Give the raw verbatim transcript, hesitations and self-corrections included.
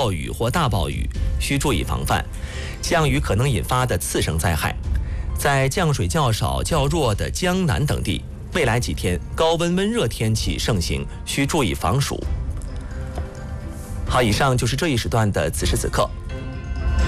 暴雨或大暴雨，需注意防范。降雨可能引发的次生灾害，在降水较少、较弱的江南等地，未来几天高温温热天气盛行，需注意防暑。好，以上就是这一时段的此时此刻。